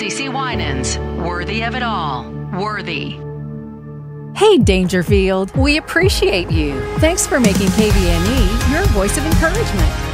CeCe Winans. Worthy of it all. Worthy. Hey, Dangerfield, we appreciate you. Thanks for making KVNE your voice of encouragement.